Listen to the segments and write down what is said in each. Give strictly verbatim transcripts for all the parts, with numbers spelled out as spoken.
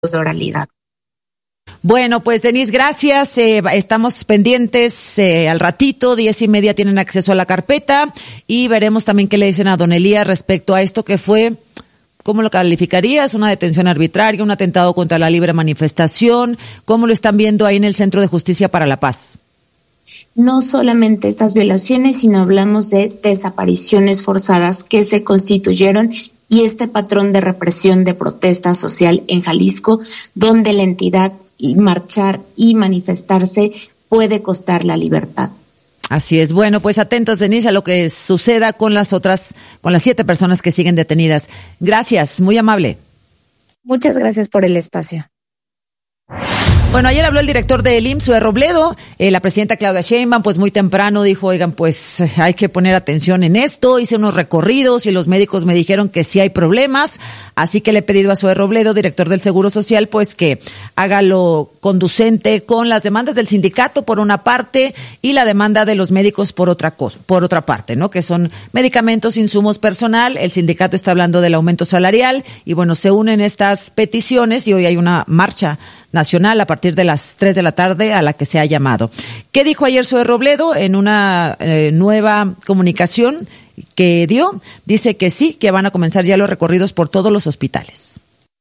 de oralidad. Bueno, pues Denise, gracias. Eh, estamos pendientes eh, al ratito, diez y media tienen acceso a la carpeta y veremos también qué le dicen a don Elías respecto a esto que fue, ¿cómo lo calificarías? Una detención arbitraria, un atentado contra la libre manifestación. ¿Cómo lo están viendo ahí en el Centro de Justicia para la Paz? No solamente estas violaciones, sino hablamos de desapariciones forzadas que se constituyeron y este patrón de represión de protesta social en Jalisco, donde la entidad marchar y manifestarse puede costar la libertad. Así es. Bueno, pues atentos, Denise, a lo que suceda con las otras, con las siete personas que siguen detenidas. Gracias, muy amable. Muchas gracias por el espacio. Bueno, ayer habló el director del I M S S, Zoe Robledo, eh, la presidenta Claudia Sheinbaum, pues muy temprano dijo, oigan, pues hay que poner atención en esto, hice unos recorridos y los médicos me dijeron que sí hay problemas, así que le he pedido a Zoe Robledo, director del Seguro Social, pues que haga lo conducente con las demandas del sindicato por una parte y la demanda de los médicos por otra cosa, por otra parte, ¿no? Que son medicamentos, insumos, personal, el sindicato está hablando del aumento salarial y bueno, se unen estas peticiones y hoy hay una marcha nacional a partir de las tres de la tarde a la que se ha llamado. ¿Qué dijo ayer Zoe Robledo en una eh, nueva comunicación que dio? Dice que sí, que van a comenzar ya los recorridos por todos los hospitales.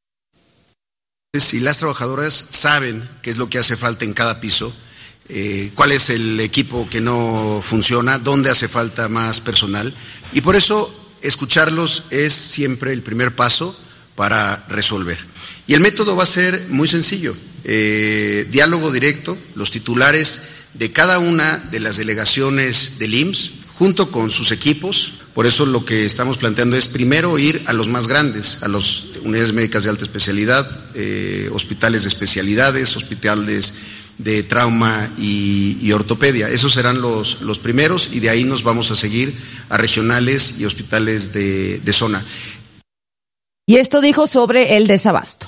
Y las trabajadoras saben qué es lo que hace falta en cada piso, eh, cuál es el equipo que no funciona, dónde hace falta más personal y por eso escucharlos es siempre el primer paso para resolver. Y el método va a ser muy sencillo, eh, diálogo directo, los titulares de cada una de las delegaciones del I M S S, junto con sus equipos, por eso lo que estamos planteando es primero ir a los más grandes, a las unidades médicas de alta especialidad, eh, hospitales de especialidades, hospitales de trauma y, y ortopedia, esos serán los, los primeros y de ahí nos vamos a seguir a regionales y hospitales de, de zona. Y esto dijo sobre el desabasto.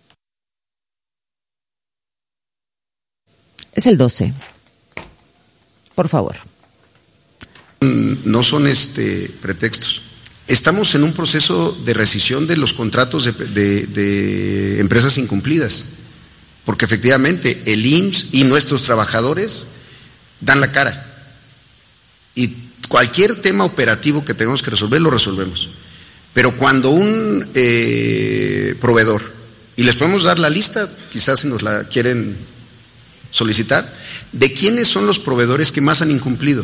Es el doce. Por favor. No son este pretextos. Estamos en un proceso de rescisión de los contratos de, de, de empresas incumplidas, porque efectivamente el I M S S y nuestros trabajadores dan la cara. Y cualquier tema operativo que tengamos que resolver, lo resolvemos. Pero cuando un eh, proveedor, y les podemos dar la lista, quizás si nos la quieren solicitar, de quiénes son los proveedores que más han incumplido.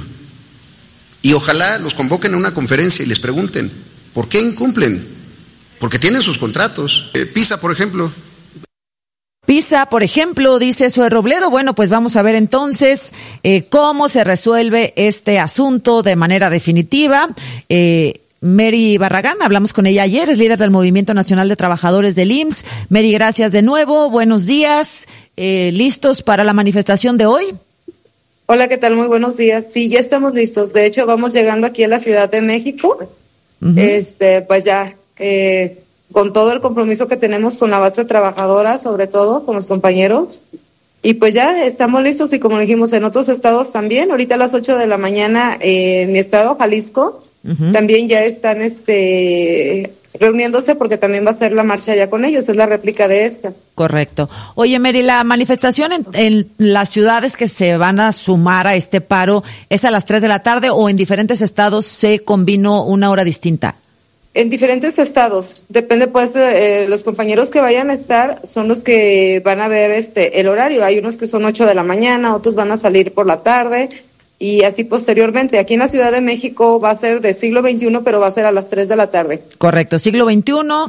Y ojalá los convoquen a una conferencia y les pregunten, ¿por qué incumplen? Porque tienen sus contratos. Eh, PISA, por ejemplo. PISA, por ejemplo, dice Zoe Robledo. Bueno, pues vamos a ver entonces eh, cómo se resuelve este asunto de manera definitiva. Eh, Mary Barragán, hablamos con ella ayer, es líder del Movimiento Nacional de Trabajadores del I M S S. Mary, gracias de nuevo, buenos días, eh, ¿listos para la manifestación de hoy? Hola, ¿qué tal? Muy buenos días. Sí, ya estamos listos. De hecho, vamos llegando aquí a la Ciudad de México. Uh-huh. Este, pues ya, eh, con todo el compromiso que tenemos con la base trabajadora, sobre todo con los compañeros. Y pues ya estamos listos y como dijimos en otros estados también. Ahorita a las ocho de la mañana eh, en mi estado, Jalisco, uh-huh. también ya están este reuniéndose porque también va a ser la marcha ya con ellos, es la réplica de esta. Correcto. Oye, Mary, la manifestación en, en las ciudades que se van a sumar a este paro, ¿es a las tres de la tarde o en diferentes estados se combinó una hora distinta? En diferentes estados, depende pues, eh, los compañeros que vayan a estar son los que van a ver este el horario, hay unos que son ocho de la mañana, otros van a salir por la tarde, y así posteriormente. Aquí en la Ciudad de México va a ser de siglo veintiuno, pero va a ser a las tres de la tarde. Correcto, siglo veintiuno,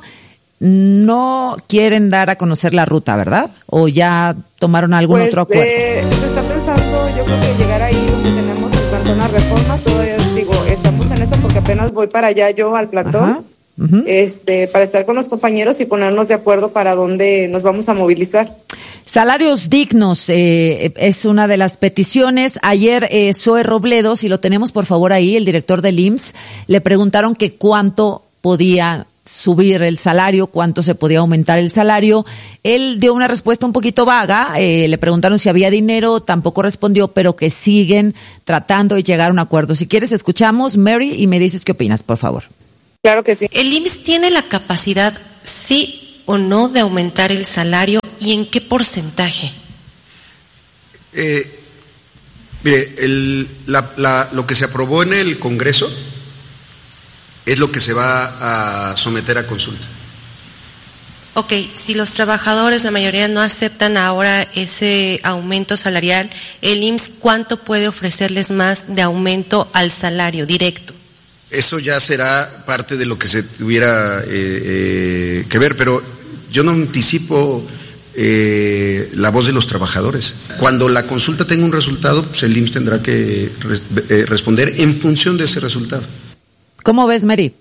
no quieren dar a conocer la ruta, ¿verdad? ¿O ya tomaron algún pues, otro acuerdo? Eh, se está pensando, yo creo que llegar ahí donde tenemos el plantón a Reforma, todavía digo, estamos en eso porque apenas voy para allá yo al plantón. Ajá. Uh-huh. Este, para estar con los compañeros y ponernos de acuerdo para dónde nos vamos a movilizar. Salarios dignos eh, es una de las peticiones. Ayer eh, Zoe Robledo, si lo tenemos por favor ahí, el director del I M S S, le preguntaron que cuánto podía subir el salario, cuánto se podía aumentar el salario. Él dio una respuesta un poquito vaga, eh, le preguntaron si había dinero, tampoco respondió, pero que siguen tratando de llegar a un acuerdo. Si quieres escuchamos, Mary, y me dices qué opinas, por favor. Claro que sí. El I M S S tiene la capacidad, sí, o no de aumentar el salario y en qué porcentaje? Eh, mire, el, la, la, lo que se aprobó en el Congreso es lo que se va a someter a consulta. Ok, si los trabajadores, la mayoría no aceptan ahora ese aumento salarial, el I M S S, ¿cuánto puede ofrecerles más de aumento al salario directo? Eso ya será parte de lo que se tuviera eh, eh, que ver, pero yo no anticipo eh, la voz de los trabajadores. Cuando la consulta tenga un resultado, pues el I M S S tendrá que res, eh, responder en función de ese resultado. ¿Cómo ves, Mary?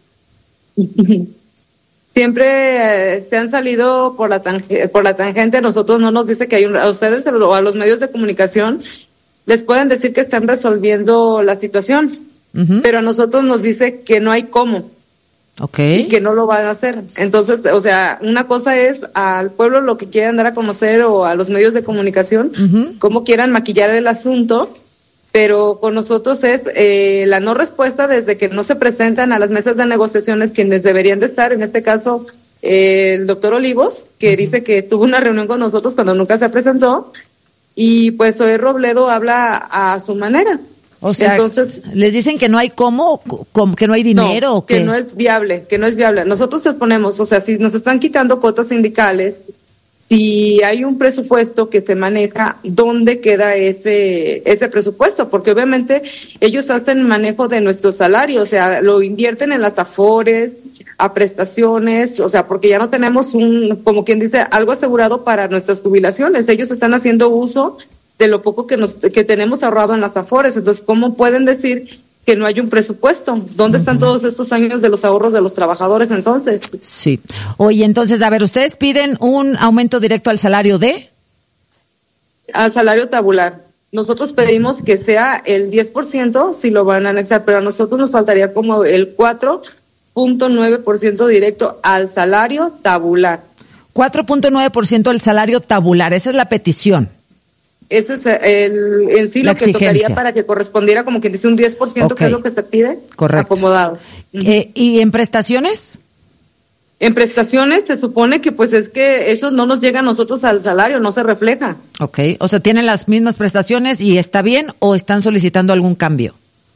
Siempre eh, se han salido por la tangente, por la tangente. Nosotros no nos dice que hay un, a ustedes o a los medios de comunicación les pueden decir que están resolviendo la situación, uh-huh. pero a nosotros nos dice que no hay cómo. Okay. Y que no lo van a hacer. Entonces, o sea, una cosa es al pueblo lo que quieran dar a conocer o a los medios de comunicación, uh-huh. cómo quieran maquillar el asunto, pero con nosotros es eh, la no respuesta desde que no se presentan a las mesas de negociaciones quienes deberían de estar, en este caso eh, el doctor Olivos, que uh-huh. dice que tuvo una reunión con nosotros cuando nunca se presentó, y pues hoy Robledo habla a su manera. O sea, entonces les dicen que no hay cómo, cómo que no hay dinero, no, ¿o qué? Que no es viable, que no es viable. Nosotros exponemos, o sea, si nos están quitando cuotas sindicales, si hay un presupuesto que se maneja, ¿dónde queda ese ese presupuesto? Porque obviamente ellos hacen manejo de nuestro salario, o sea, lo invierten en las afores, a prestaciones, o sea, porque ya no tenemos un, como quien dice, algo asegurado para nuestras jubilaciones. Ellos están haciendo uso de lo poco que nos que tenemos ahorrado en las afores. Entonces, ¿cómo pueden decir que no hay un presupuesto? ¿Dónde están todos estos años de los ahorros de los trabajadores entonces? Sí. Oye, entonces, a ver, ¿ustedes piden un aumento directo al salario de? Al salario tabular. Nosotros pedimos que sea el diez por ciento si lo van a anexar, pero a nosotros nos faltaría como el cuatro punto nueve por ciento directo al salario tabular. cuatro punto nueve por ciento al salario tabular, esa es la petición. Ese es el, en sí la lo que exigencia. tocaría para que correspondiera, como quien dice, un diez por ciento, okay. que es lo que se pide. Correcto. Acomodado. Eh, ¿Y en prestaciones? En prestaciones se supone que pues es que eso no nos llega a nosotros al salario, no se refleja. Ok, o sea, ¿tienen las mismas prestaciones y está bien o están solicitando algún cambio?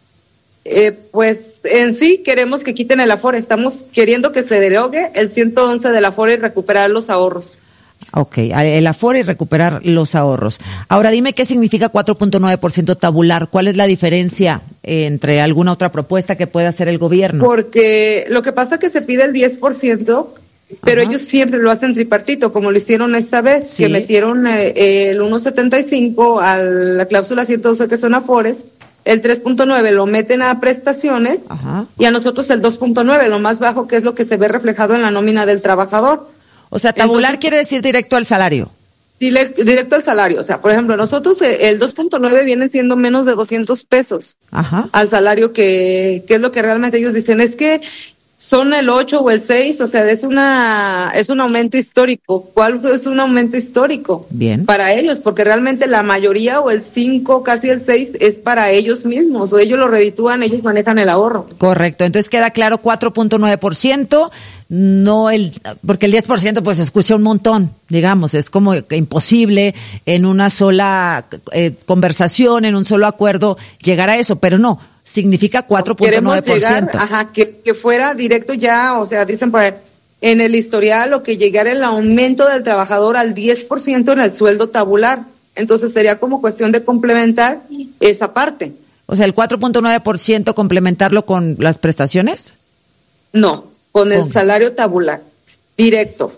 Eh, pues en sí queremos que quiten el Afore, estamos queriendo que se derogue el ciento once del Afore y recuperar los ahorros. Ok, el Afore y recuperar los ahorros. Ahora dime qué significa cuatro punto nueve por ciento tabular. ¿Cuál es la diferencia entre alguna otra propuesta que pueda hacer el gobierno? Porque lo que pasa es que se pide el diez por ciento, pero Ajá. ellos siempre lo hacen tripartito, como lo hicieron esta vez, sí. que metieron eh, el uno setenta y cinco a la cláusula ciento once que son Afores, el tres punto nueve lo meten a prestaciones Ajá. y a nosotros el dos punto nueve, lo más bajo, que es lo que se ve reflejado en la nómina del trabajador. O sea, tabular Entonces, quiere decir directo al salario. Directo al salario. O sea, por ejemplo, nosotros el dos punto nueve viene siendo menos de doscientos pesos Ajá. al salario, que, que es lo que realmente ellos dicen. Es que son el ocho o el seis, o sea, es una es un aumento histórico. ¿Cuál es un aumento histórico? Bien. Para ellos, porque realmente la mayoría o el cinco, casi el seis, es para ellos mismos, o ellos lo reditúan, ellos manejan el ahorro. Correcto, entonces queda claro cuatro punto nueve por ciento, no el, porque el diez por ciento pues escucha un montón, digamos, es como imposible en una sola eh, conversación, en un solo acuerdo llegar a eso, pero no. Significa cuatro punto nueve por ciento. Llegar, ajá, que, que fuera directo ya, o sea, dicen por ahí, en el historial, o que llegara el aumento del trabajador al diez por ciento en el sueldo tabular. Entonces sería como cuestión de complementar esa parte. O sea, el cuatro punto nueve por ciento complementarlo con las prestaciones. No, con el ¿Cómo? salario tabular, directo.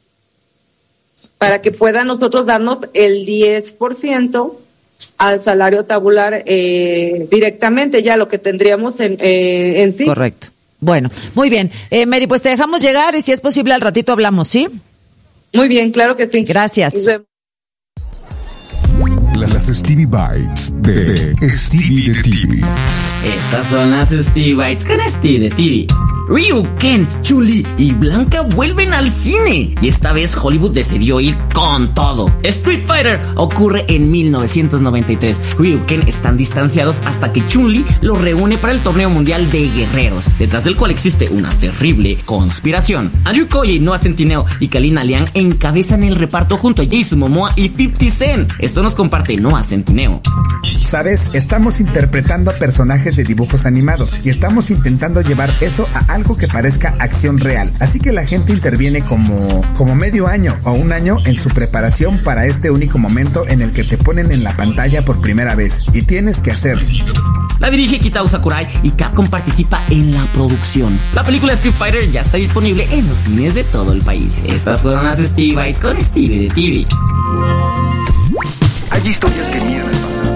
Para que pueda nosotros darnos el diez por ciento al salario tabular eh, directamente, ya lo que tendríamos en, eh, en sí. Correcto. Bueno, muy bien. Eh, Mary, pues te dejamos llegar y si es posible al ratito hablamos, ¿sí? Muy bien, claro que sí. Gracias. las Stevie Bites de, de Stevie de T V. Estas son las Stevie Bites con Stevie de T V. Ryu, Ken, Chun-Li y Blanca vuelven al cine y esta vez Hollywood decidió ir con todo. Street Fighter ocurre en mil novecientos noventa y tres. Ryu y Ken están distanciados hasta que Chun-Li los reúne para el torneo mundial de guerreros, detrás del cual existe una terrible conspiración. Andrew Koji, Noah Centineo y Kalina Liang encabezan el reparto junto a Jason Momoa y fifty Cent. Esto nos comparte Noah Centineo. Sabes, estamos interpretando a personajes de dibujos animados y estamos intentando llevar eso a algo que parezca acción real. Así que la gente interviene como, como medio año o un año en su preparación para este único momento en el que te ponen en la pantalla por primera vez. Y tienes que hacerlo. La dirige Kitao Sakurai y Capcom participa en la producción. La película Street Fighter ya está disponible en los cines de todo el país. Estas fueron las Stevie Bites con Stevie de T V. Hay historias que niegan el pasado.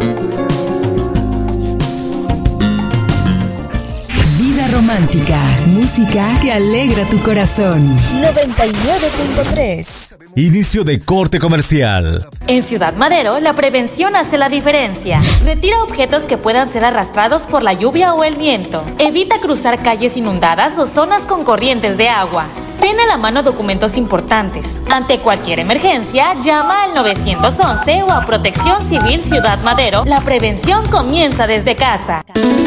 Vida romántica, música que alegra tu corazón. noventa y nueve punto tres. Inicio de corte comercial. En Ciudad Madero, la prevención hace la diferencia. Retira objetos que puedan ser arrastrados por la lluvia o el viento. Evita cruzar calles inundadas o zonas con corrientes de agua. Ten a la mano documentos importantes. Ante cualquier emergencia, llama al nueve once o a Protección Civil Ciudad Madero. La prevención comienza desde casa.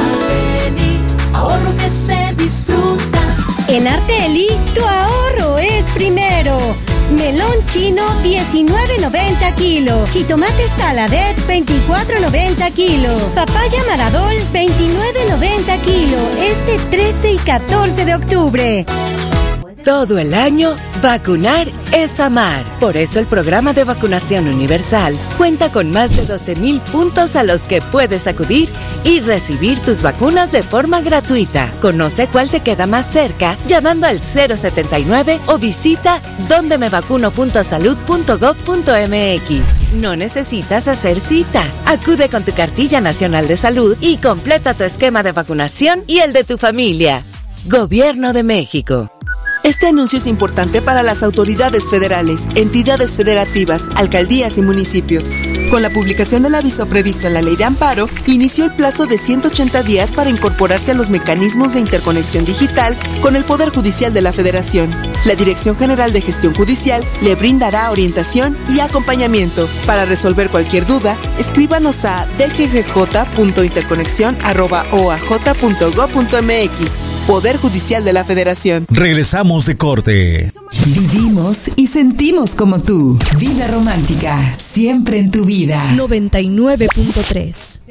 Ahorro que se disfruta. En Arteli, tu ahorro es primero. Melón chino diecinueve noventa kilo. Jitomate saladet veinticuatro noventa kilo. Papaya maradol veintinueve noventa kilo. Este trece y catorce de octubre. Todo el año, vacunar es amar. Por eso el programa de vacunación universal cuenta con más de doce mil puntos a los que puedes acudir y recibir tus vacunas de forma gratuita. Conoce cuál te queda más cerca llamando al cero setenta y nueve o visita donde me vacuno punto salud punto gob punto eme equis. No necesitas hacer cita. Acude con tu cartilla nacional de salud y completa tu esquema de vacunación y el de tu familia. Gobierno de México. Este anuncio es importante para las autoridades federales, entidades federativas, alcaldías y municipios. Con la publicación del aviso previsto en la Ley de Amparo, inició el plazo de ciento ochenta días para incorporarse a los mecanismos de interconexión digital con el Poder Judicial de la Federación. La Dirección General de Gestión Judicial le brindará orientación y acompañamiento. Para resolver cualquier duda, escríbanos a d g g j punto interconexión arroba o a j punto gob punto eme equis. Poder Judicial de la Federación. Regresamos de corte. Vivimos y sentimos como tú. Vida romántica, siempre en tu vida. noventa y nueve punto tres.